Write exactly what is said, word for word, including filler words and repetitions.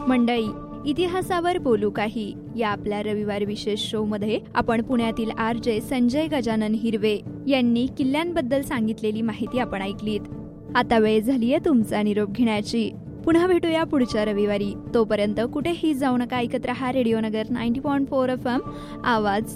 मंडळी, इतिहासावर बोलू काही या आपल्या रविवार विशेष शो मध्ये आपण पुण्यातील आर जे संजय गजानन हिरवे यांनी किल्ल्यांबद्दल सांगितलेली माहिती आपण ऐकलीत. आता वेळ झालीये तुमचा निरोप घेण्याची. पुन्हा भेटूया पुढच्या रविवारी. तोपर्यंत कुठेही जाऊ नका. ऐकत रहा रेडिओ नगर ninety point four F M, आवाज